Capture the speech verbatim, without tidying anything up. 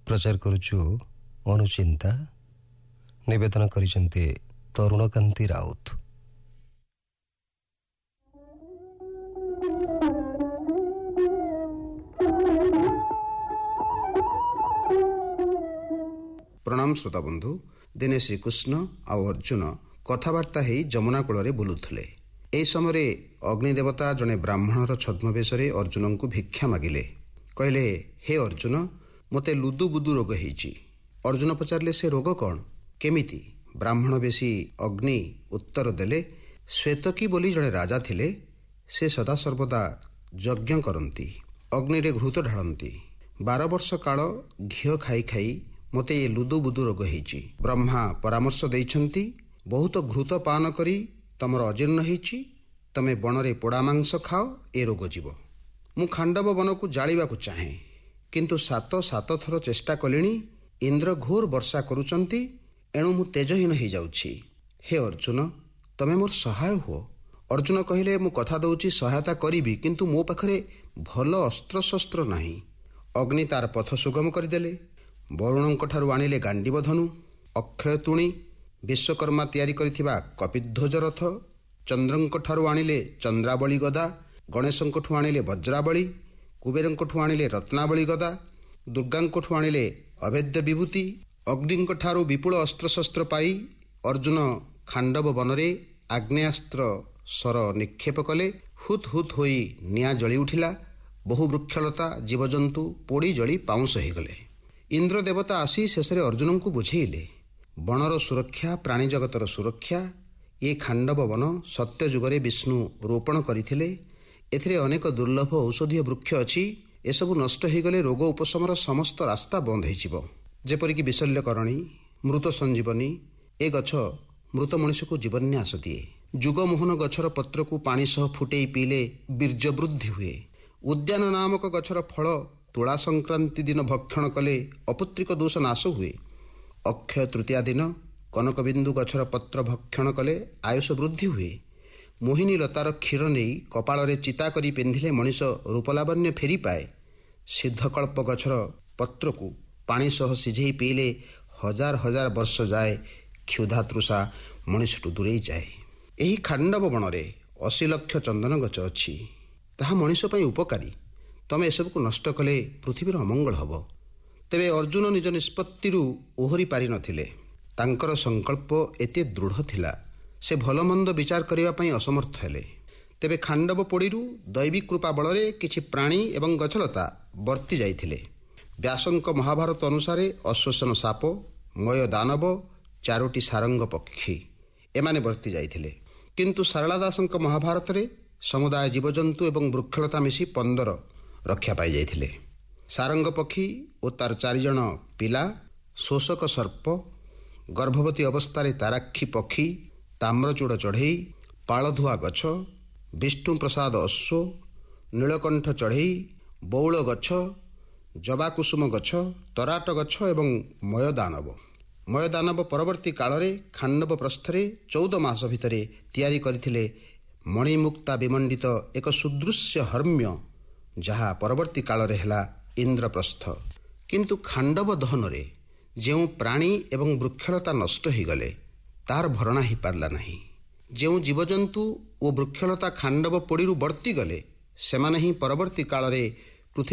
प्रचार करुचु अनुचिंता निवेदन करिसेंते तरुणकांति राउत। प्रणाम श्रोता बंधु। दिने श्रीकृष्ण आउ अर्जुन कथबार्ता ही जमुना कूल बुलुले। ए समय अग्निदेवता जड़े ब्राह्मणर छद्मवेश अर्जुन को भिक्षा मागिले। कहले, हे अर्जुन, मते लुदु बुदु रोग होईची। अर्जुन पचारे से रोग कौन केमिति? ब्राह्मण बेशी अग्नि उत्तर देले, श्वेतकी बोली जड़े राजा थिले, से सदा सर्वदा यज्ञ करती, अग्नि रे घृत ढालती। बार वर्ष काल घीओ खाई खाई मते ये लुदु बुदु रोग होईची। ब्रह्मा परामर्श देइछंती, बहुत घृत पान करी तमर अजीर्ण होईची, तमे बनरे पोड़ा मांस खाओ, ए रोग जीव। मु खांडव वन को जालिबा को चाहे, किंतु सात सात थर चेष्टा कलिणी। इंद्र घोर वर्षा करुचंती, एणु मु तेजहीन हो जाउछि। हे अर्जुन, तमे मोर सहाय हुओ। अर्जुन कहले, मु कथा दउछि सहायता करिबि, किंतु मो पाखरे भल अस्त्र शस्त्र नाही। अग्नि तार पथ सुगम करदेले। वरुणଙ୍କ ଠାରୁ ଆଣିଲେ ଗାଣ୍ଡିବ ଧନୁ, ଅକ୍ଷୟ ତୁଣି, ବିଶ୍ୱକର୍ମା ତିଆରି କରିଥିବା କପିଧ୍ୱଜ ରଥ, ଚନ୍ଦ୍ରଙ୍କ ଠାରୁ ଆଣିଲେ ଚନ୍ଦ୍ରାବଳୀ ଗଦା, ଗଣେଶଙ୍କଠୁ ଆଣିଲେ ବଜ୍ରାବଳୀ, କୁବେରଙ୍କଠୁ ଆଣିଲେ ରତ୍ନାବଳୀ ଗଦା, ଦୁର୍ଗାଙ୍କଠୁ ଆଣିଲେ ଅଭେଦ୍ୟ ବିଭୂତି। ଅଗ୍ନିଙ୍କ ଠାରୁ ବିପୁଳ ଅସ୍ତ୍ରଶସ୍ତ୍ର ପାଇ ଅର୍ଜୁନ ଖାଣ୍ଡବ ବନରେ ଆଗ୍ନେୟାସ୍ତ୍ର ସର ନିକ୍ଷେପ କଲେ। ହୁତ୍ ହୁତ୍ ହୋଇ ନିଆଁ ଜଳି ଉଠିଲା। ବହୁ ବୃକ୍ଷଲତା ଜୀବଜନ୍ତୁ ପୋଡ଼ି ଜଳି ପାଉଁଶ ହୋଇଗଲେ। ଇନ୍ଦ୍ର ଦେବତା ଆସି ଶେଷରେ ଅର୍ଜୁନଙ୍କୁ ବୁଝେଇଲେ, ବଣର ସୁରକ୍ଷା, ପ୍ରାଣୀ ଜଗତର ସୁରକ୍ଷା, ଏ ଖାଣ୍ଡବ ବନ ସତ୍ୟ ଯୁଗରେ ବିଷ୍ଣୁ ରୋପଣ କରିଥିଲେ। ଏଥିରେ ଅନେକ ଦୁର୍ଲଭ ଔଷଧୀୟ ବୃକ୍ଷ ଅଛି। ଏସବୁ ନଷ୍ଟ ହୋଇଗଲେ ରୋଗ ଉପଶମର ସମସ୍ତ ରାସ୍ତା ବନ୍ଦ ହୋଇଯିବ। ଯେପରିକି ବିଶଲ୍ୟକରଣୀ, ମୃତ ସଞ୍ଜୀବନୀ। ଏ ଗଛ ମୃତ ମଣିଷକୁ ଜୀବନ୍ୟାସ ଦିଏ। ଯୁଗମୋହନ ଗଛର ପତ୍ରକୁ ପାଣି ସହ ଫୁଟେଇ ପିଇଲେ ବୀର୍ଯ୍ୟ ବୃଦ୍ଧି ହୁଏ। ଉଦ୍ୟାନ ନାମକ ଗଛର ଫଳ ତୁଳା ସଂକ୍ରାନ୍ତି ଦିନ ଭକ୍ଷଣ କଲେ ଅପୁତ୍ରିକ ଦୋଷ ନାଶ ହୁଏ। ଅକ୍ଷୟ ତୃତୀୟା ଦିନ କନକବିନ୍ଦୁ ଗଛର ପତ୍ର ଭକ୍ଷଣ କଲେ ଆୟୁଷ ବୃଦ୍ଧି ହୁଏ। ମୋହିନୀ ଲତାର କ୍ଷୀର ନେଇ କପାଳରେ ଚିତା କରି ପିନ୍ଧିଲେ ମଣିଷ ରୂପଲାବଣ୍ୟ ଫେରି ପାଏ। ସିଦ୍ଧକଳ୍ପ ଗଛର ପତ୍ରକୁ ପାଣି ସହ ସିଝେଇ ପିଇଲେ ହଜାର ହଜାର ବର୍ଷ ଯାଏ କ୍ଷୁଧା ତୃଷା ମଣିଷଠୁ ଦୂରେଇ ଯାଏ। ଏହି ଖାଣ୍ଡବ ବଣରେ ଅଶୀ ଲକ୍ଷ ଚନ୍ଦନ ଗଛ ଅଛି। ତାହା ମଣିଷ ପାଇଁ ଉପକାରୀ। ତମେ ଏସବୁକୁ ନଷ୍ଟ କଲେ ପୃଥିବୀର ଅମଙ୍ଗଳ ହେବ। ତେବେ ଅର୍ଜୁନ ନିଜ ନିଷ୍ପତ୍ତିରୁ ଓହରି ପାରିନଥିଲେ। ତାଙ୍କର ସଂକଳ୍ପ ଏତେ ଦୃଢ଼ ଥିଲା, ସେ ଭଲ ମନ୍ଦ ବିଚାର କରିବା ପାଇଁ ଅସମର୍ଥ ହେଲେ। ତେବେ ଖାଣ୍ଡବ ପୋଡ଼ିରୁ ଦୈବିକ କୃପା ବଳରେ କିଛି ପ୍ରାଣୀ ଏବଂ ଗଛଲତା ବର୍ତ୍ତି ଯାଇଥିଲେ। ବ୍ୟାସଙ୍କ ମହାଭାରତ ଅନୁସାରେ ଅଶ୍ୱସନ ସାପ, ମୟ ଦାନବ, ଚାରୋଟି ସାରଙ୍ଗ ପକ୍ଷୀ ଏମାନେ ବର୍ତ୍ତି ଯାଇଥିଲେ। କିନ୍ତୁ ଶାରଳା ଦାସଙ୍କ ମହାଭାରତରେ ସମୁଦାୟ ଜୀବଜନ୍ତୁ ଏବଂ ବୃକ୍ଷଲତା ମିଶି ପନ୍ଦର ରକ୍ଷା ପାଇଯାଇଥିଲେ। ସାରଙ୍ଗ ପକ୍ଷୀ ଓ ତାର ଚାରିଜଣ ପିଲା, ଶୋଷକ ସର୍ପ, ଗର୍ଭବତୀ ଅବସ୍ଥାରେ ତାରାକ୍ଷୀ ପକ୍ଷୀ, ତାମ୍ରଚୂଡ଼ ଚଢ଼େଇ, ପାଳଧୁଆ ଗଛ, ବିଷ୍ଣୁପ୍ରସାଦ ଅଶ୍ୱ, ନୀଳକଣ୍ଠ ଚଢ଼େଇ, ବଉଳ ଗଛ, ଜବାକୁସୁମ ଗଛ, ତରାଟ ଗଛ ଏବଂ ମୟଦାନବ। ମୟଦାନବ ପରବର୍ତ୍ତୀ କାଳରେ ଖାଣ୍ଡବ ପ୍ରସ୍ଥରେ ଚଉଦ ମାସ ଭିତରେ ତିଆରି କରିଥିଲେ ମଣିମୁକ୍ତା ବିମଣ୍ଡିତ ଏକ ସୁଦୃଶ୍ୟ ହର୍ମ୍ୟ, ଯାହା ପରବର୍ତ୍ତୀ କାଳରେ ହେଲା ଇନ୍ଦ୍ରପ୍ରସ୍ଥ। କିନ୍ତୁ ଖାଣ୍ଡବ ଦହନରେ ଯେଉଁ ପ୍ରାଣୀ ଏବଂ ବୃକ୍ଷଲତା ନଷ୍ଟ ହୋଇଗଲେ, ତାହାର ଭରଣା ହୋଇପାରିଲା ନାହିଁ। ଯେଉଁ ଜୀବଜନ୍ତୁ ଓ ବୃକ୍ଷଲତା ଖାଣ୍ଡବ ପୋଡ଼ିରୁ ବର୍ତ୍ତିଗଲେ, ସେମାନେ ହିଁ ପରବର୍ତ୍ତୀ କାଳରେ